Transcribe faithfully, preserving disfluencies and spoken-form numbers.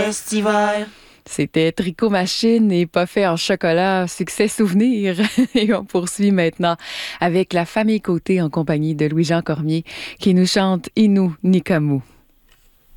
estival. C'était Tricot Machine et Pas fait en chocolat, succès souvenir. Et on poursuit maintenant avec la famille Côté en compagnie de Louis-Jean Cormier qui nous chante Inou Nikamu.